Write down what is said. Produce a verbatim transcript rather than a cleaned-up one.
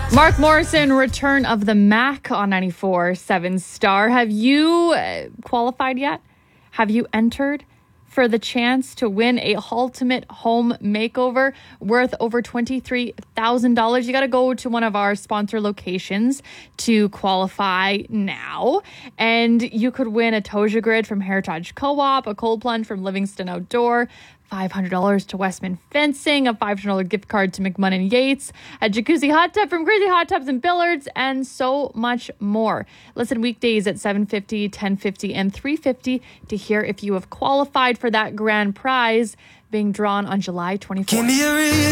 Mark Morrison, Return of the Mac on ninety-four seven Star. Have you uh, qualified yet? Have you entered for the chance to win a Ultimate Home Makeover worth over twenty-three thousand dollars? You got to go to one of our sponsor locations to qualify now. And you could win a Toja Grid from Heritage Co-op, a cold plunge from Livingston Outdoor, five hundred dollars to Westman Fencing, a five hundred dollars gift card to McMunn Yates, a jacuzzi hot tub from Crazy Hot Tubs and Billards, and so much more. Listen weekdays at seven fifty, ten fifty, and three fifty to hear if you have qualified for that grand prize being drawn on July twenty-fourth.